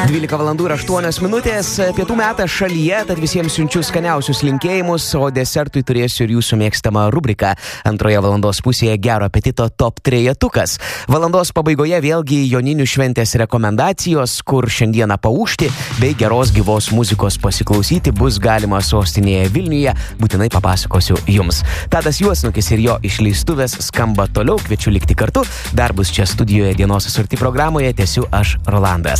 12 valandų ir 8 minutės, pietų metas šalyje, tad visiems siunčiu skaniausius linkėjimus, o desertui turėsiu ir jūsų mėgstamą rubriką. Antroje valandos pusėje gero apetito top 3-tukas. Valandos pabaigoje vėlgi joninių šventės rekomendacijos, kur šiandieną paūžti bei geros gyvos muzikos pasiklausyti bus galima sostinėje Vilniuje. Būtinai papasakosiu jums. Tadas Juosnukis ir jo išleistuvės skamba toliau, kviečiu likti kartu. Dar bus čia studijoje dienos asorti programoje, tęsiu aš Rolandas.